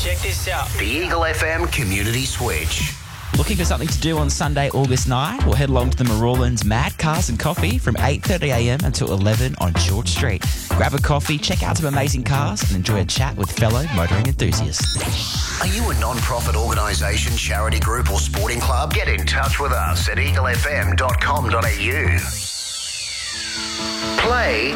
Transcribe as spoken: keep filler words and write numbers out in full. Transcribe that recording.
Check this out. The Eagle F M Community Switch. Looking for something to do on Sunday, August ninth? We'll head along to the Marawlan's Mad Cars and Coffee from eight thirty a m until eleven on George Street. Grab a coffee, check out some amazing cars and enjoy a chat with fellow motoring enthusiasts. Are you a non-profit organisation, charity group or sporting club? Get in touch with us at eagle f m dot com dot a u. Play